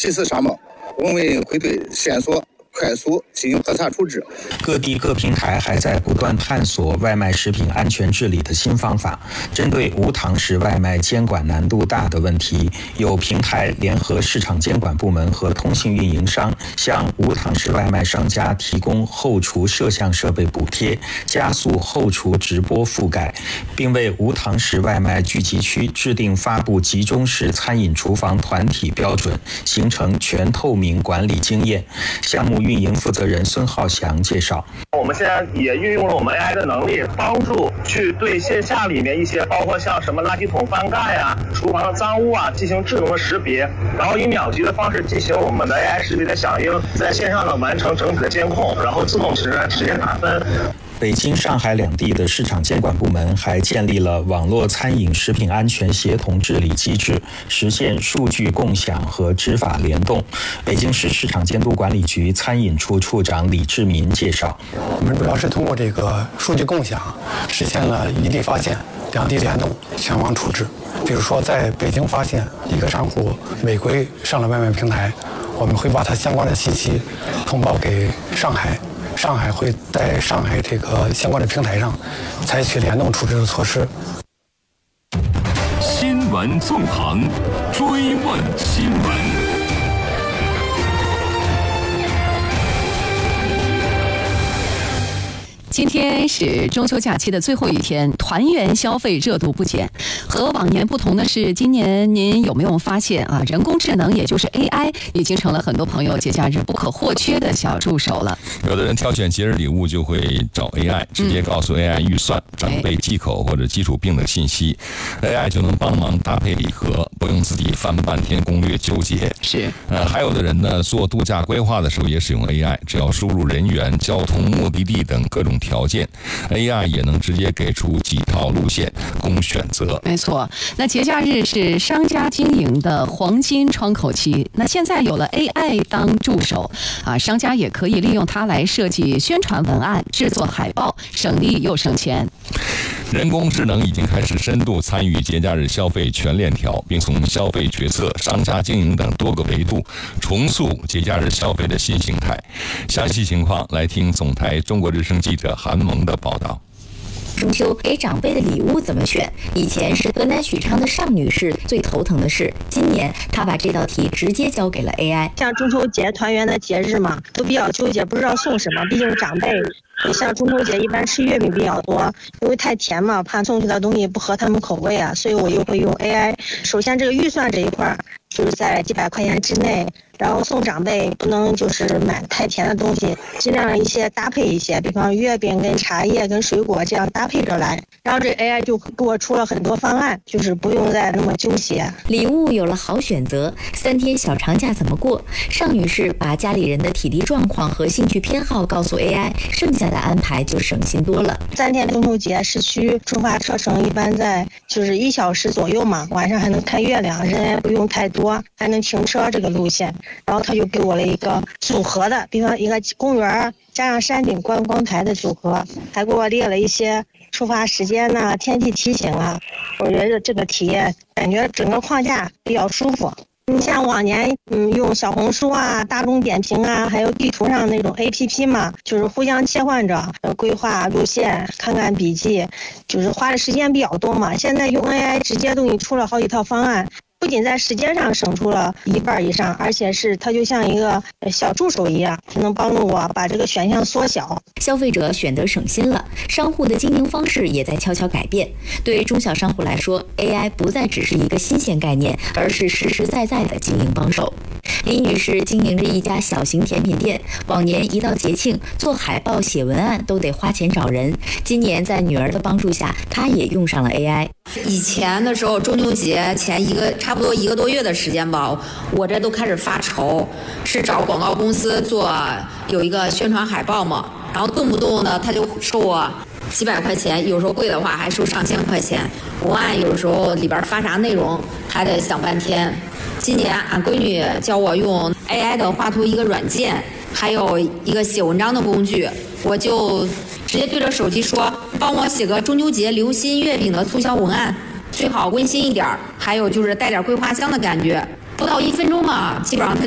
提示上报，我们会对线索快速进行核查处置。 各地各平台还在不断探索外卖食品安全治理的新方法。针对无糖食外卖监管难度大的问题，有平台联合市场监管部门和通信运营商，向无糖食外卖商家提供后厨摄像设备补贴，加速后厨直播覆盖，并为无糖食外卖聚集区制定发布集中式餐饮厨房团体标准，形成全透明管理经验。项目运营负责人孙浩翔介绍， 我们现在也运用了我们 AI 的能力，帮助去对线下里面一些包括像什么垃圾桶翻盖啊、厨房的脏污啊进行智能的识别，然后以秒级的方式进行我们的 AI 识别的响应，在线上呢完成整体的监控，然后自动实现打分。 北京、上海两地的市场监管部门还建立了网络餐饮食品安全协同治理机制，实现数据共享和执法联动。北京市市场监督管理局餐饮处处长李志民介绍， 我们主要是通过这个数据共享，实现了一地发现、两地联动、全网处置。比如说，在北京发现一个商户违规上了外卖平台，我们会把它相关的信息通报给上海。上海会在上海这个相关的平台上采取联动处置的措施。 新闻纵横，追问新闻。 今天是中秋假期的最后一天，团圆消费热度不减。和往年不同的是，今年您有没有发现啊？人工智能，也就是 AI， 已经成了很多朋友节假日不可或缺的小助手了。 有的人挑选节日礼物就会找 AI， 直接告诉 AI 预算、长辈忌口或者基础病的信息，AI 就能帮忙搭配礼盒，不用自己翻半天攻略纠结。 是。 还有的人呢，做度假规划的时候也使用 AI， 只要输入人员、交通、目的地等各种条件 ，AI 也能直接给出几套路线供选择。 没错，那节假日是商家经营的黄金窗口期。那现在有了 AI 当助手啊，商家也可以利用它来设计宣传文案、制作海报，省力又省钱。 人工智能已经开始深度参与节假日消费全链条，并从消费决策、商家经营等多个维度重塑节假日消费的新形态。详细情况来听总台中国之声记者韩萌的报道。 中秋给长辈的礼物怎么选？以前是河南许昌的尚女士最头疼的事，今年她把这道题直接交给了 AI。 像中秋节团圆的节日嘛，都比较纠结，不知道送什么。毕竟长辈像中秋节一般吃月饼比较多，因为太甜嘛，怕送去的东西不合他们口味啊，所以我又会用 AI。首先这个预算这一块就是在几百块钱之内，然后送长辈不能就是买太甜的东西，尽量一些搭配一些，比方月饼跟茶叶跟水果这样搭配着来，然后这 AI 就给我出了很多方案，就是不用再那么纠结。 礼物有了好选择，3天小长假怎么过？尚女士把家里人的体力状况和兴趣偏好告诉 AI， 剩下的安排就省心多了。 3天中秋节市区出发车程一般在就是1小时左右嘛，晚上还能看月亮，人也不用太多，还能停车这个路线。然后他就给我了一个组合的，比方一个公园加上山顶观光台的组合，还给我列了一些出发时间呐、天气提醒啊。我觉得这个体验感觉整个框架比较舒服。你像往年用小红书啊、大众点评啊，还有地图上那种 APP 嘛，就是互相切换着规划路线、看看笔记，就是花的时间比较多嘛。现在用 AI 直接都给你出了好几套方案。不仅在时间上省出了1半以上，而且是它就像一个小助手一样，能帮助我把这个选项缩小。 消费者选择省心了，商户的经营方式也在悄悄改变。对中小商户来说 ，AI 不再只是一个新鲜概念，而是实实在在的经营帮手。李女士经营着一家小型甜品店，往年一到节庆，做海报、写文案都得花钱找人。今年在女儿的帮助下，她也用上了 AI。 以前的时候，中秋节前差不多1个多月的时间吧，我这都开始发愁，是找广告公司有一个宣传海报嘛，然后动不动呢他就收我几百块钱，有时候贵的话还收上千块钱。文案有时候里边发啥内容还得想半天。今年俺闺女教我用 AI 的画图一个软件，还有一个写文章的工具，我就直接对着手机说，帮我写个中秋节流心月饼的促销文案，最好温馨一点，还有就是带点桂花香的感觉。不到1分钟嘛，基本上它